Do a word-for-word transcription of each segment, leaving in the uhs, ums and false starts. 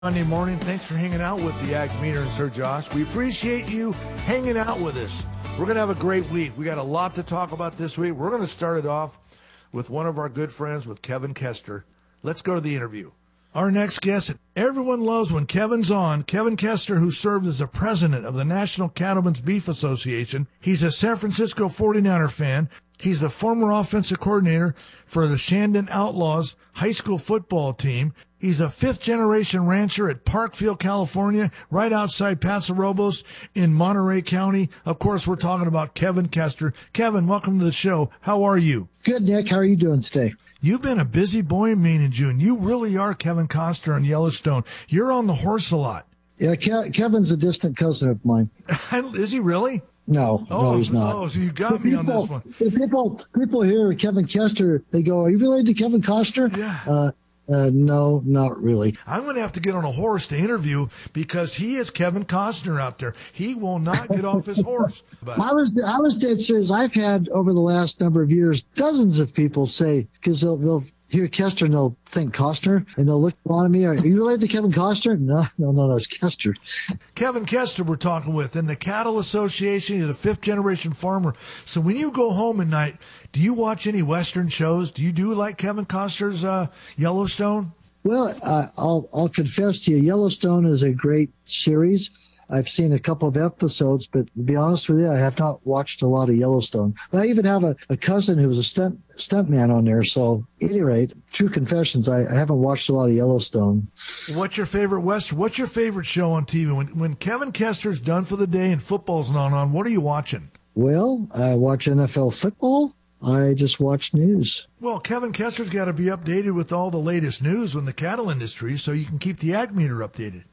Monday morning. Thanks for hanging out with the Ag Meter and Sir Josh. We appreciate you hanging out with us. We're going to have a great week. We got a lot to talk about this week. We're going to start it off with one of our good friends, with Kevin Kester. Let's go to the interview. Our next guest, everyone loves when Kevin's on. Kevin Kester, who served as the president of the National Cattlemen's Beef Association. He's a San Francisco forty-niner fan. He's the former offensive coordinator for the Shandon Outlaws high school football team. He's a fifth-generation rancher at Parkfield, California, right outside Paso Robles in Monterey County. Of course, we're talking about Kevin Kester. Kevin, welcome to the show. How are you? Good, Nick. How are you doing today? You've been a busy boy in Maine and June. You really are Kevin Kester on Yellowstone. You're on the horse a lot. Yeah, Ke- Kevin's a distant cousin of mine. Is he really? No, oh, no, he's not. Oh, so you got if me people, on this one. If people, people hear Kevin Kester, they go, are you related to Kevin Kester? Yeah. Uh, Uh, no, not really. I'm going to have to get on a horse to interview because he is Kevin Costner out there. He will not get off his horse. But I was I was dead serious. I've had over the last number of years dozens of people say, because they'll they'll hear Kester and they'll think Costner and they'll look on me. Are you related to Kevin Costner? No, no, no, that's Kester. Kevin Kester we're talking with in the Cattle Association. He's a fifth generation farmer. So when you go home at night, do you watch any Western shows? Do you do like Kevin Costner's uh, Yellowstone? Well, uh, I'll I'll confess to you, Yellowstone is a great series. I've seen a couple of episodes, but to be honest with you, I have not watched a lot of Yellowstone. But I even have a, a cousin who was a stunt stuntman on there. So at any rate, true confessions, I, I haven't watched a lot of Yellowstone. What's your favorite Western? What's your favorite show on T V? When when Kevin Kester's done for the day and football's not on, what are you watching? Well, I watch N F L football. I just watch news. Well, Kevin Kester's got to be updated with all the latest news in the cattle industry so you can keep the Ag Meter updated.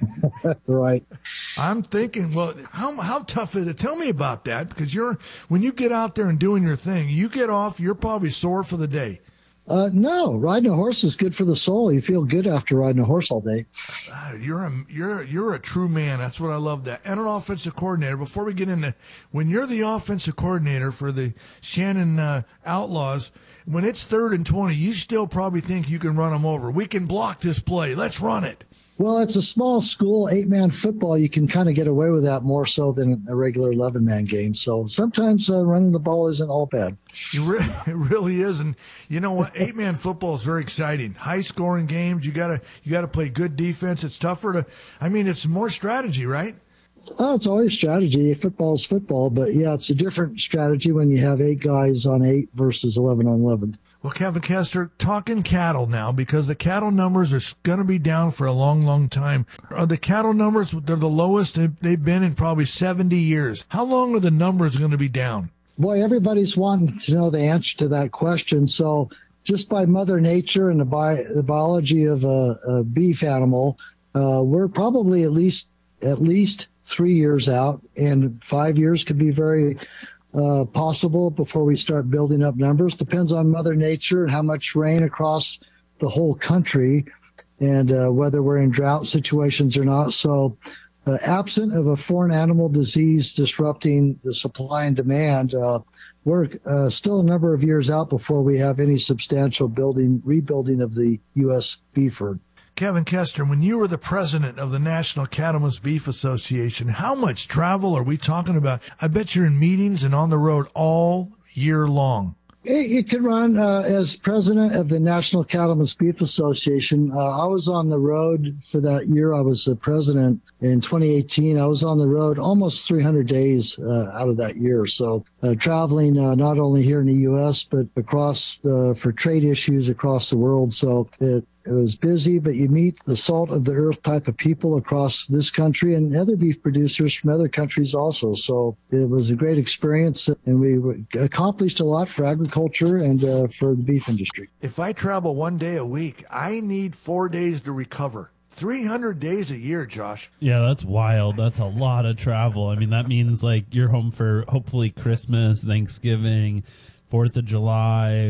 Right. I'm thinking, well, how how tough is it? Tell me about that, because you're when you get out there and doing your thing, you get off, you're probably sore for the day. Uh, no, riding a horse is good for the soul. You feel good after riding a horse all day. Uh, you're a you're you're a true man. That's what I love. That and an offensive coordinator. Before we get into when you're the offensive coordinator for the Shannon uh, Outlaws, when it's third and twenty, you still probably think you can run them over. We can block this play. Let's run it. Well, it's a small school, eight-man football. You can kind of get away with that more so than a regular eleven-man game. So sometimes uh, running the ball isn't all bad. It, re- it really is, and you know what? Eight-man football is very exciting. High-scoring games. You gotta you gotta play good defense. It's tougher to. I mean, it's more strategy, right? Oh, it's always strategy. Football's football, but yeah, it's a different strategy when you have eight guys on eight versus eleven on eleven. Well, Kevin Kester, talking cattle now, because the cattle numbers are going to be down for a long, long time. Are the cattle numbers, they're the lowest they've been in probably seventy years. How long are the numbers going to be down? Boy, everybody's wanting to know the answer to that question. So just by Mother Nature and the, bi- the biology of a, a beef animal, uh, we're probably at least at least three years out, and five years could be very uh, possible before we start building up numbers. Depends on Mother Nature and how much rain across the whole country, and uh, whether we're in drought situations or not. So uh, absent of a foreign animal disease disrupting the supply and demand, uh, we're uh, still a number of years out before we have any substantial building, rebuilding of the U S beef herd. Kevin Kester, when you were the president of the National Cattlemen's Beef Association, how much travel are we talking about? I bet you're in meetings and on the road all year long. It, it could run uh, as president of the National Cattlemen's Beef Association. Uh, I was on the road for that year. I was the president in twenty eighteen. I was on the road almost three hundred days uh, out of that year. So uh, traveling uh, not only here in the U S, but across uh, for trade issues across the world. So it It was busy, but you meet the salt of the earth type of people across this country and other beef producers from other countries also. So it was a great experience, and we accomplished a lot for agriculture and uh, for the beef industry. If I travel one day a week, I need four days to recover. three hundred days a year, Josh. Yeah, that's wild. That's a lot of travel. I mean, that means like you're home for hopefully Christmas, Thanksgiving, fourth of July,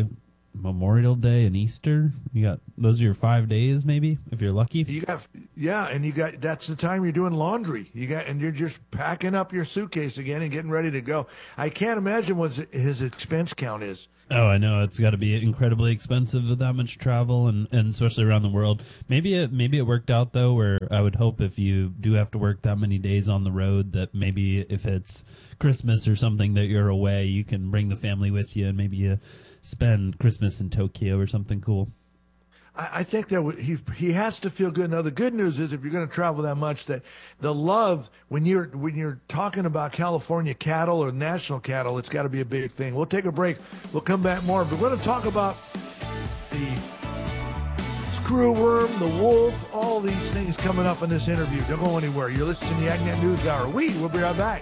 Memorial Day and Easter. You got those are your five days, maybe, if you're lucky. You got yeah, and you got that's the time you're doing laundry. You got and you're just packing up your suitcase again and getting ready to go. I can't imagine what his expense count is. Oh, I know it's got to be incredibly expensive with that much travel, and, and especially around the world. Maybe it maybe it worked out though, where I would hope if you do have to work that many days on the road, that maybe if it's Christmas or something that you're away, you can bring the family with you, and maybe you spend Christmas in Tokyo or something cool. I, I think that he he has to feel good. Now the good news is if you're going to travel that much, that the love when you're when you're talking about California cattle or national cattle, it's got to be a big thing. We'll take a break. We'll come back more. But we're going to talk about the screw worm, the wolf, all these things coming up in this interview. Don't go anywhere. You're listening to the AgNet News Hour. We will be right back.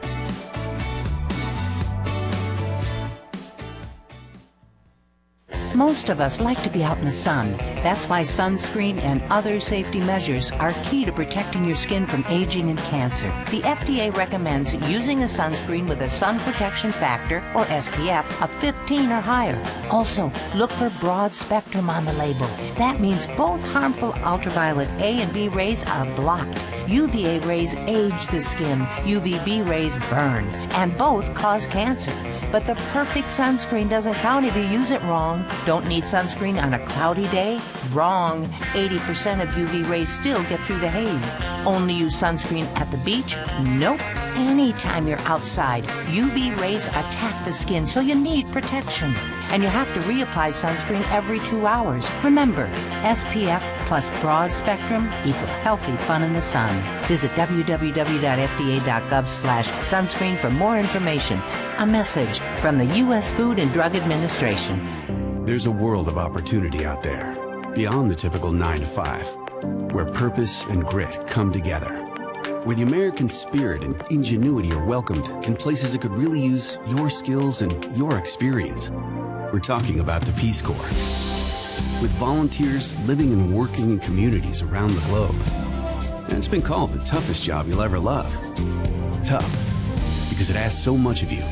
Most of us like to be out in the sun. That's why sunscreen and other safety measures are key to protecting your skin from aging and cancer. The F D A recommends using a sunscreen with a sun protection factor, or S P F, of fifteen or higher. Also, look for broad spectrum on the label. That means both harmful ultraviolet A and B rays are blocked. U V A rays age the skin, U V B rays burn, and both cause cancer. But the perfect sunscreen doesn't count if you use it wrong. Don't need sunscreen on a cloudy day? Wrong. eighty percent of U V rays still get through the haze. Only use sunscreen at the beach? Nope. Anytime you're outside, U V rays attack the skin, so you need protection. And you have to reapply sunscreen every two hours. Remember, S P F plus broad spectrum equal healthy fun in the sun. Visit w w w dot f d a dot gov slash sunscreen for more information. A message from the U S Food and Drug Administration. There's a world of opportunity out there, beyond the typical nine to five, where purpose and grit come together, where the American spirit and ingenuity are welcomed in places that could really use your skills and your experience. We're talking about the Peace Corps. With volunteers living and working in communities around the globe. And it's been called the toughest job you'll ever love. Tough, because it asks so much of you.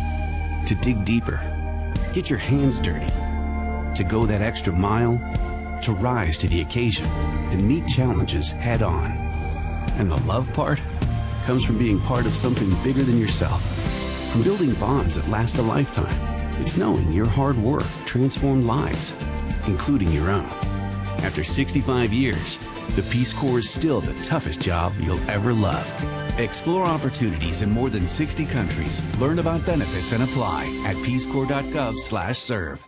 To dig deeper, get your hands dirty, to go that extra mile, to rise to the occasion and meet challenges head on. And the love part comes from being part of something bigger than yourself, from building bonds that last a lifetime. It's knowing your hard work transformed lives, including your own. After sixty-five years, the Peace Corps is still the toughest job you'll ever love. Explore opportunities in more than sixty countries. Learn about benefits and apply at peace corps dot gov slash serve.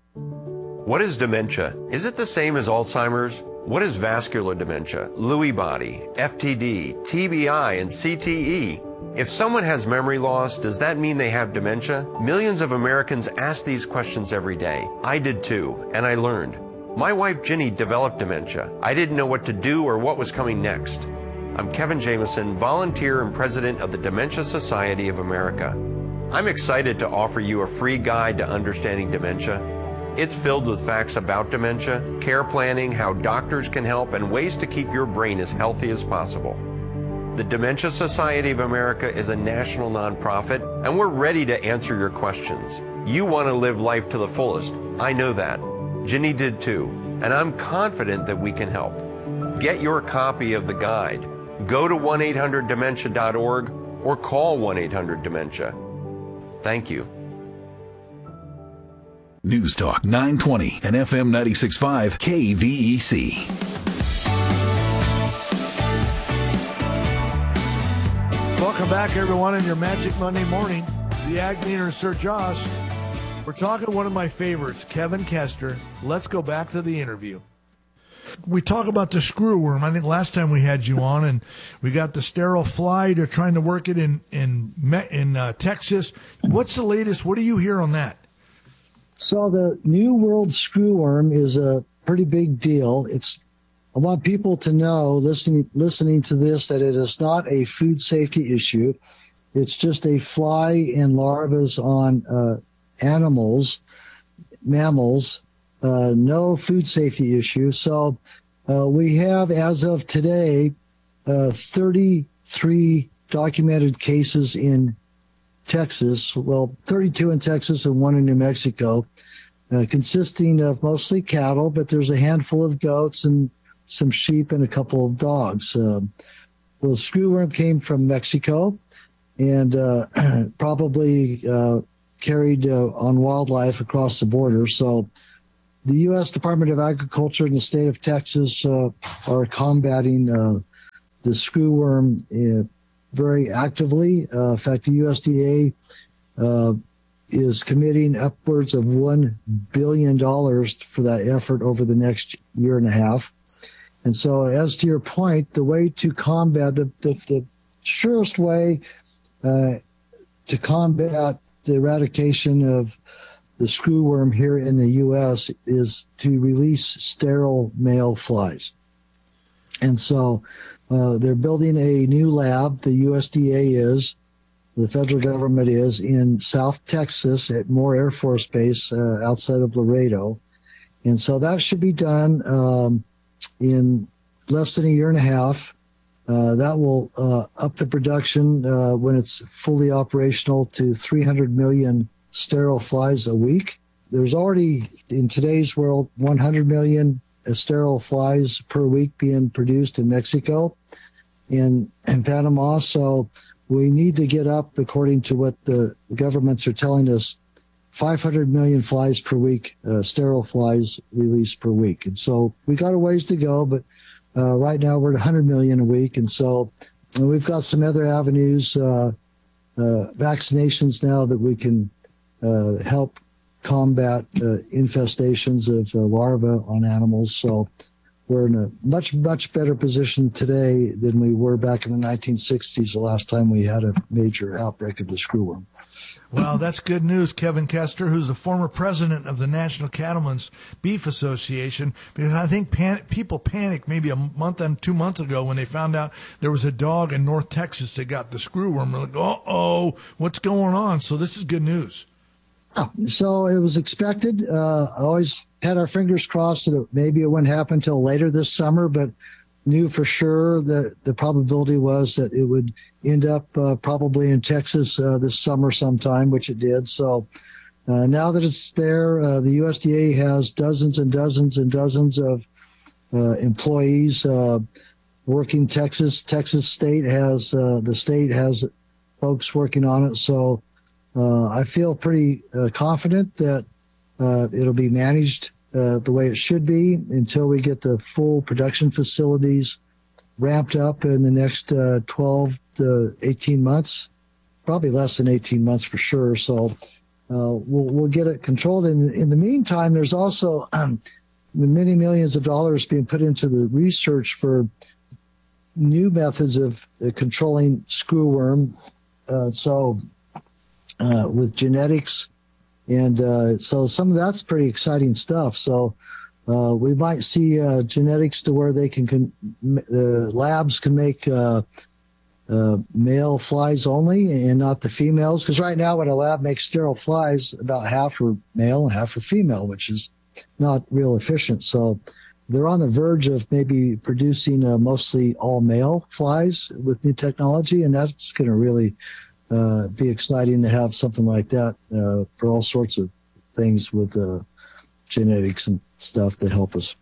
What is dementia? Is it the same as Alzheimer's? What is vascular dementia, Lewy body, F T D, T B I, and C T E? If someone has memory loss, does that mean they have dementia? Millions of Americans ask these questions every day. I did too, and I learned. My wife Ginny developed dementia. I didn't know what to do or what was coming next. I'm Kevin Jameson, volunteer and president of the Dementia Society of America. I'm excited to offer you a free guide to understanding dementia. It's filled with facts about dementia, care planning, how doctors can help, and ways to keep your brain as healthy as possible. The Dementia Society of America is a national nonprofit, and we're ready to answer your questions. You want to live life to the fullest. I know that. Ginny did too, and I'm confident that we can help. Get your copy of the guide. Go to one eight hundred dementia dot org or call one eight hundred dementia. Thank you. News Talk nine twenty and F M ninety-six point five K V E C. Welcome back, everyone, on your Magic Monday morning. The Ag Meter and Sir Josh. We're talking one of my favorites, Kevin Kester. Let's go back to the interview. We talk about the screw worm. I think last time we had you on, and we got the sterile fly. They're trying to work it in in in uh, Texas. What's the latest? What do you hear on that? So the New World screwworm is a pretty big deal. It's I want people to know, listening listening to this, that it is not a food safety issue. It's just a fly and larvas on uh, animals, mammals. Uh, no food safety issue. So uh, we have, as of today, uh, thirty-three documented cases in Texas. Well, thirty-two in Texas and one in New Mexico. uh, consisting of mostly cattle, but there's a handful of goats and some sheep and a couple of dogs. Uh, the screwworm came from Mexico and uh, probably uh, carried uh, on wildlife across the border. So the U S Department of Agriculture and the state of Texas uh, are combating uh, the screwworm uh, very actively. Uh, in fact, the U S D A uh, is committing upwards of one billion dollars for that effort over the next year and a half. And so, as to your point, the way to combat, the, the, the surest way uh, to combat the eradication of the screwworm here in the U S is to release sterile male flies. And so uh, they're building a new lab, the U S D A is, the federal government is, in South Texas at Moore Air Force Base uh, outside of Laredo. And so that should be done um, in less than a year and a half. Uh, that will uh, up the production uh, when it's fully operational to three hundred million sterile flies a week. There's already, in today's world, one hundred million sterile flies per week being produced in Mexico, in, in Panama. So we need to get up, according to what the governments are telling us, five hundred million flies per week, uh, sterile flies released per week. And so we got a ways to go, but uh, right now we're at one hundred million a week. And so and we've got some other avenues, uh, uh, vaccinations now that we can uh, help combat uh, infestations of uh, larvae on animals. So we're in a much, much better position today than we were back in the nineteen sixties, the last time we had a major outbreak of the screwworm. Well, that's good news, Kevin Kester, who's the former president of the National Cattlemen's Beef Association, because I think pan- people panicked maybe a month and two months ago when they found out there was a dog in North Texas that got the screwworm. They're like, uh-oh, what's going on? So this is good news. Oh, so it was expected. Uh, I always had our fingers crossed that it, maybe it wouldn't happen until later this summer, but knew for sure that the probability was that it would end up uh, probably in Texas uh, this summer sometime, which it did. So uh, now that it's there, uh, the U S D A has dozens and dozens and dozens of uh, employees uh, working Texas. Texas state has, uh, the state has folks working on it. So uh, I feel pretty uh, confident that uh, it'll be managed Uh, the way it should be until we get the full production facilities ramped up in the next uh, twelve to eighteen months, probably less than eighteen months for sure. So uh, we'll we'll get it controlled. In, in the meantime, there's also um, many millions of dollars being put into the research for new methods of uh, controlling screwworm. Uh, so uh, with genetics. And uh, so some of that's pretty exciting stuff. So uh, we might see uh, genetics to where they can, can the labs can make uh, uh, male flies only and not the females. Because right now when a lab makes sterile flies, about half are male and half are female, which is not real efficient. So they're on the verge of maybe producing uh, mostly all male flies with new technology, and that's going to really Uh, be exciting to have something like that uh, for all sorts of things with uh, genetics and stuff to help us.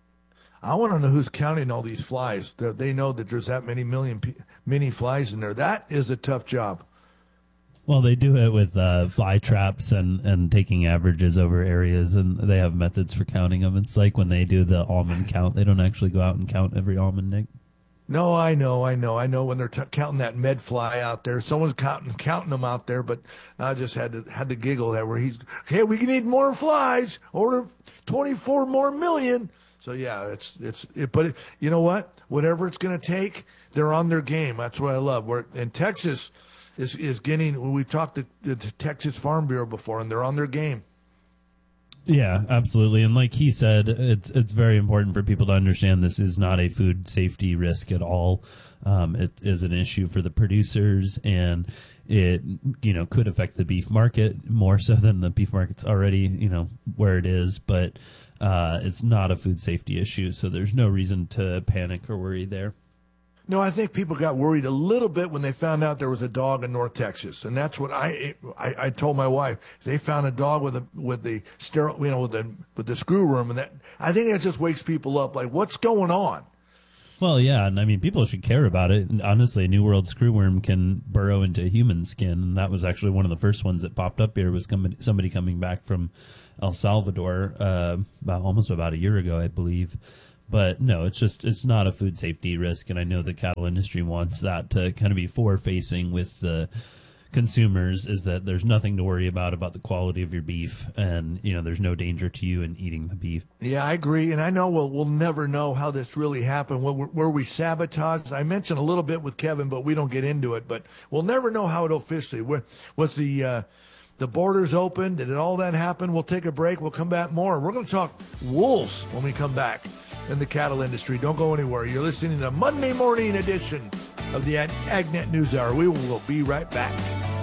I want to know who's counting all these flies. They know that there's that many million mini flies in there. That is a tough job. Well, they do it with uh, fly traps and, and taking averages over areas, and they have methods for counting them. It's like when they do the almond count. They don't actually go out and count every almond, Nick. No, I know, I know, I know. When they're t- counting that med fly out there, someone's counting counting them out there. But I just had to had to giggle that where he's, hey, we need more flies. Order twenty-four more million. So yeah, it's it's. It, but it, you know what? Whatever it's going to take, they're on their game. That's what I love. Where and Texas is is getting. We've talked to the Texas Farm Bureau before, and they're on their game. Yeah, absolutely. And like he said, it's it's very important for people to understand this is not a food safety risk at all. Um, it is an issue for the producers, and it, you know, could affect the beef market more so than the beef market's already, you know, where it is. But uh, it's not a food safety issue, so there's no reason to panic or worry there. No, I think people got worried a little bit when they found out there was a dog in North Texas, and that's what I I, I told my wife. They found a dog with a with the sterile, you know, with the with the screw worm, and that I think that just wakes people up. Like, what's going on? Well, yeah, and I mean, people should care about it. And honestly, a New World screwworm can burrow into human skin, and that was actually one of the first ones that popped up here. Was coming, somebody coming back from El Salvador, uh, about almost about a year ago, I believe. But no, it's just, it's not a food safety risk. And I know the cattle industry wants that to kind of be forward facing with the consumers, is that there's nothing to worry about, about the quality of your beef. And, you know, there's no danger to you in eating the beef. Yeah, I agree. And I know we'll, we'll never know how this really happened. Were, were we sabotaged? I mentioned a little bit with Kevin, but we don't get into it. But we'll never know how it officially, was the, uh, the borders open? Did all that happen? We'll take a break. We'll come back more. We're going to talk wolves when we come back in the cattle industry. Don't go anywhere. You're listening to the Monday morning edition of the AgNet News Hour. We will be right back.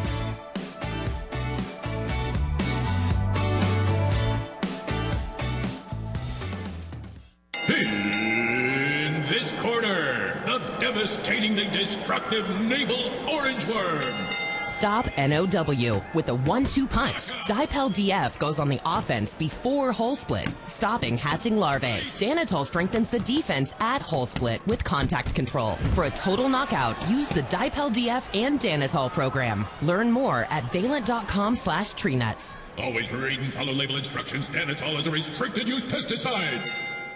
In this corner, the devastatingly destructive navel orange worm. Stop N O W with a one two punch. Dipel D F goes on the offense before hole split, stopping hatching larvae. Danitol strengthens the defense at hole split with contact control. For a total knockout, use the Dipel D F and Danitol program. Learn more at valent.com slash tree nuts. Always read and follow label instructions. Danitol is a restricted use pesticide.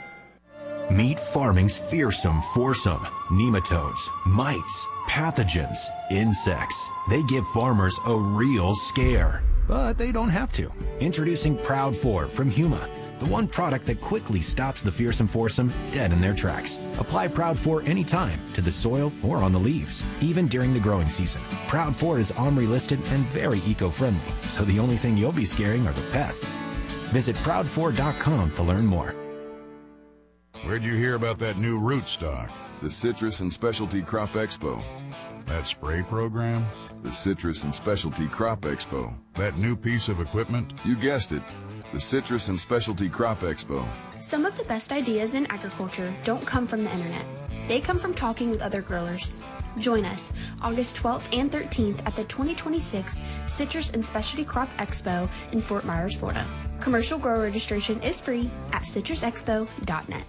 Meet farming's fearsome foursome. Nematodes, mites, pathogens, insects. They give farmers a real scare. But they don't have to. Introducing Proud four from Huma, the one product that quickly stops the fearsome foursome dead in their tracks. Apply Proud four anytime to the soil or on the leaves, even during the growing season. Proud four is OMRI listed and very eco-friendly, so the only thing you'll be scaring are the pests. Visit proud four dot com to learn more. Where'd you hear about that new rootstock? The Citrus and Specialty Crop Expo. That spray program? The Citrus and Specialty Crop Expo. That new piece of equipment? You guessed it. The Citrus and Specialty Crop Expo. Some of the best ideas in agriculture don't come from the internet. They come from talking with other growers. Join us August twelfth and thirteenth at the twenty twenty-six Citrus and Specialty Crop Expo in Fort Myers, Florida. Commercial grower registration is free at citrus expo dot net.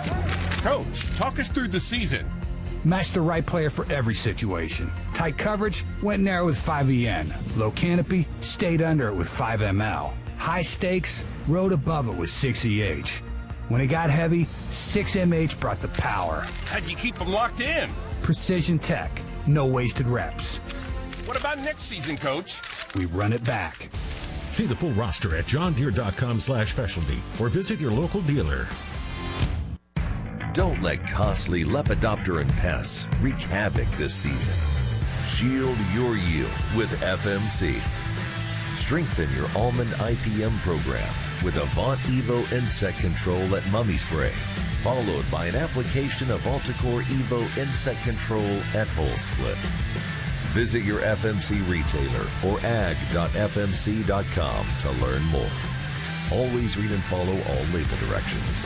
Coach, talk us through the season. Match the right player for every situation. Tight coverage, went narrow with five E N. Low canopy, stayed under it with five M L. High stakes, rode above it with six E H. When it got heavy, six M H brought the power. How'd you keep them locked in? Precision tech, no wasted reps. What about next season, Coach? We run it back. See the full roster at johndeere.com slash specialty or visit your local dealer. Don't let costly Lepidopteran pests wreak havoc this season. Shield your yield with F M C. Strengthen your almond I P M program with Avant Evo Insect Control at Mummy Spray, followed by an application of Alticore Evo Insect Control at Hole Split. Visit your F M C retailer or ag dot f m c dot com to learn more. Always read and follow all label directions.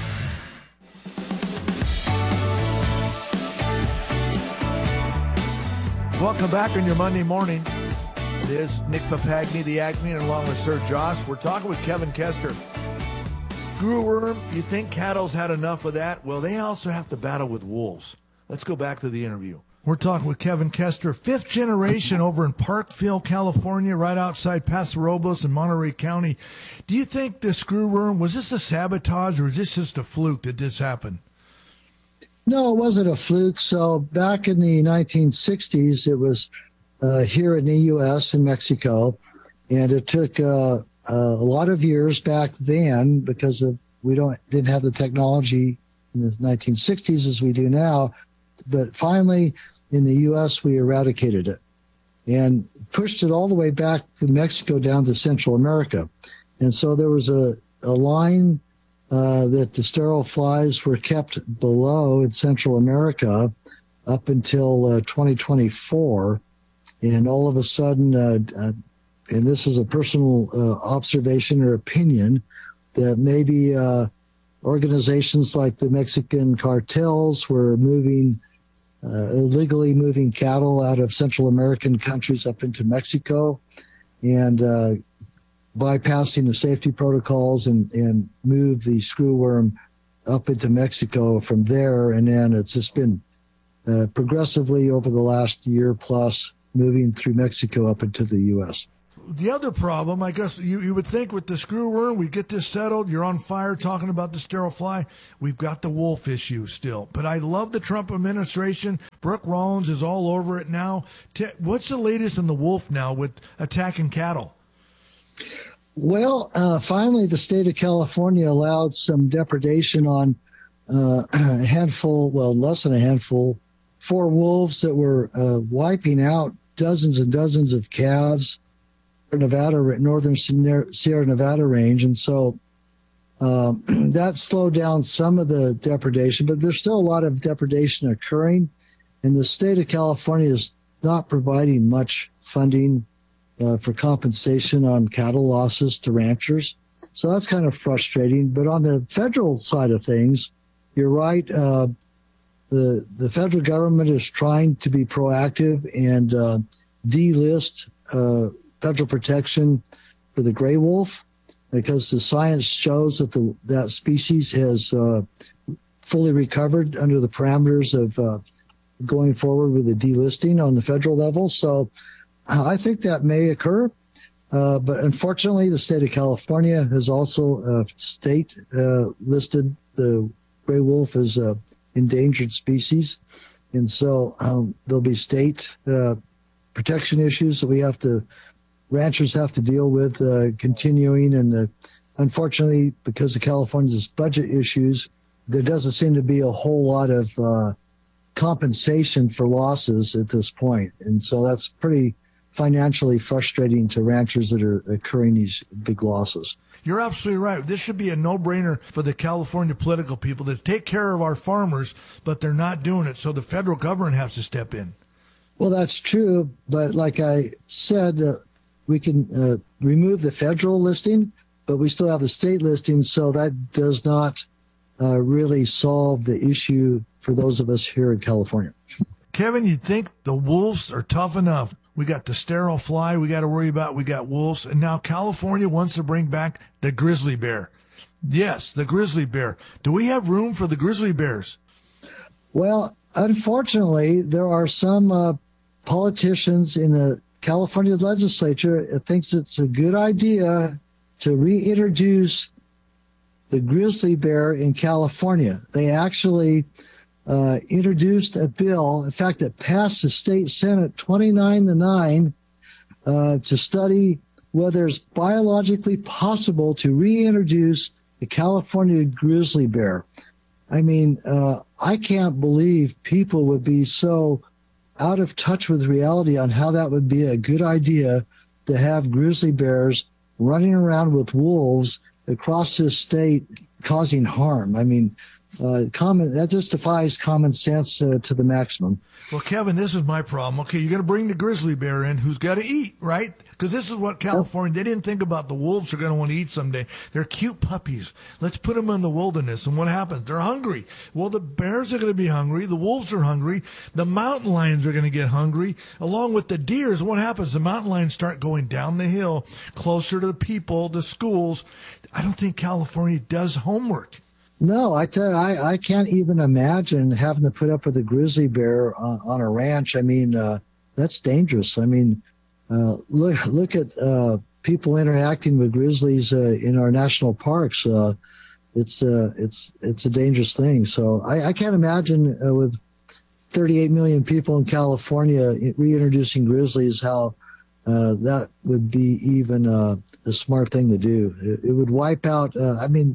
Welcome back on your Monday morning. It is Nick Papagni, the Acme, and along with Sir Josh. We're talking with Kevin Kester. Screwworm, you think cattle's had enough of that? Well, they also have to battle with wolves. Let's go back to the interview. We're talking with Kevin Kester, fifth generation over in Parkville, California, right outside Paso Robles in Monterey County. Do you think the screwworm, was this a sabotage or is this just a fluke that this happened? No, it wasn't a fluke. So back in the nineteen sixties, it was uh, here in the U S and Mexico, and it took uh, uh, a lot of years back then because of, we don't didn't have the technology in the nineteen sixties as we do now. But finally, in the U S, we eradicated it and pushed it all the way back to Mexico down to Central America. And so there was a, a line uh, that the sterile flies were kept below in Central America up until uh, twenty twenty-four. And all of a sudden, uh, uh, and this is a personal uh, observation or opinion, that maybe uh, organizations like the Mexican cartels were moving uh, illegally moving cattle out of Central American countries up into Mexico and uh, bypassing the safety protocols and, and move the screwworm up into Mexico from there. And then it's just been uh, progressively over the last year plus moving through Mexico up into the U S. The other problem, I guess you, you would think with the screwworm, we get this settled. You're on fire talking about the sterile fly. We've got the wolf issue still. But I love the Trump administration. Brooke Rollins is all over it now. What's the latest in the wolf now with attacking cattle? Well, uh, finally, the state of California allowed some depredation on uh, a handful, well, less than a handful, four wolves that were uh, wiping out dozens and dozens of calves. Nevada, northern Sierra Nevada range, and so um, that slowed down some of the depredation, but there's still a lot of depredation occurring, and the state of California is not providing much funding uh, for compensation on cattle losses to ranchers, so that's kind of frustrating. But on the federal side of things, you're right, uh, the, the federal government is trying to be proactive and uh, delist uh, federal protection for the gray wolf, because the science shows that the that species has uh, fully recovered under the parameters of uh, going forward with the delisting on the federal level. So uh, I think that may occur, uh, but unfortunately, the state of California has also uh, state uh, listed the gray wolf as a endangered species, and so um, there'll be state uh, protection issues that we have to. Ranchers have to deal with uh, continuing, and the, unfortunately, because of California's budget issues, there doesn't seem to be a whole lot of uh, compensation for losses at this point, and so that's pretty financially frustrating to ranchers that are incurring these big losses. You're absolutely right. This should be a no-brainer for the California political people to take care of our farmers, but they're not doing it, so the federal government has to step in. Well, that's true, but like I said, uh, we can uh, remove the federal listing, but we still have the state listing, so that does not uh, really solve the issue for those of us here in California. Kevin, you'd think the wolves are tough enough. We got the sterile fly we got to worry about. We got wolves. And now California wants to bring back the grizzly bear. Yes, the grizzly bear. Do we have room for the grizzly bears? Well, unfortunately, there are some uh, politicians in the California legislature that thinks it's a good idea to reintroduce the grizzly bear in California. They actually uh, introduced a bill, in fact, it passed the state Senate twenty-nine to nine uh, to study whether it's biologically possible to reintroduce the California grizzly bear. I mean, uh, I can't believe people would be so out of touch with reality on how that would be a good idea to have grizzly bears running around with wolves across this state causing harm. I mean, uh, common that just defies common sense uh, to the maximum. Well, Kevin, this is my problem. Okay, you're going to bring the grizzly bear in who's got to eat, right? Because this is what California, they didn't think about the wolves are going to want to eat someday. They're cute puppies. Let's put them in the wilderness. And what happens? They're hungry. Well, the bears are going to be hungry. The wolves are hungry. The mountain lions are going to get hungry, along with the deers. What happens? The mountain lions start going down the hill, closer to the people, the schools. I don't think California does homework. No, I tell you, I, I can't even imagine having to put up with a grizzly bear on, on a ranch. I mean, uh, that's dangerous. I mean, uh, look look at uh, people interacting with grizzlies uh, in our national parks. Uh, it's uh, it's it's a dangerous thing. So I, I can't imagine uh, with thirty-eight million people in California reintroducing grizzlies how uh, that would be even uh, a smart thing to do. It, it would wipe out. Uh, I mean.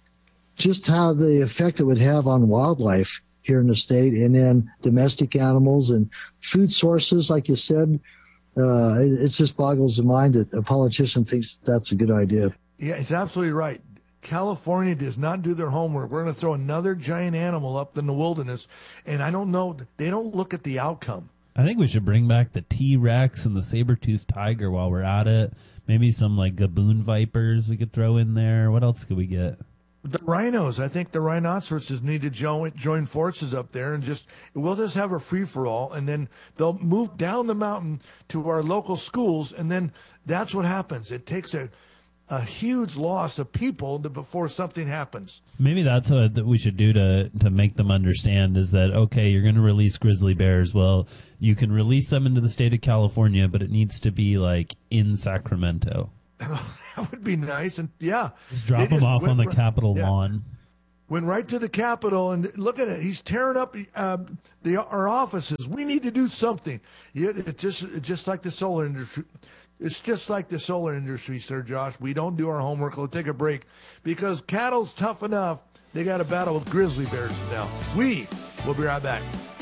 Just how the effect it would have on wildlife here in the state, and then domestic animals and food sources, like you said. Uh, it, it just boggles the mind that a politician thinks that's a good idea. Yeah, it's absolutely right. California does not do their homework. We're going to throw another giant animal up in the wilderness, and I don't know. They don't look at the outcome. I think we should bring back the T-Rex and the saber-toothed tiger while we're at it. Maybe some like gaboon vipers we could throw in there. What else could we get? The rhinos, I think the rhinoceroses need to join, join forces up there and just, we'll just have a free-for-all, and then they'll move down the mountain to our local schools, and then that's what happens. It takes a, a huge loss of people to, before something happens. Maybe that's what that we should do to, to make them understand is that, okay, you're going to release grizzly bears. Well, you can release them into the state of California, but it needs to be like in Sacramento. That would be nice. And yeah, just drop them off on the Capitol yeah. lawn. Went right to the Capitol, and look at it. He's tearing up uh, the our offices. We need to do something. Yeah, it's just it's just like the solar industry. It's just like the solar industry, Sir Josh. We don't do our homework. We'll take a break because cattle's tough enough. They got to battle with grizzly bears now. We will be right back.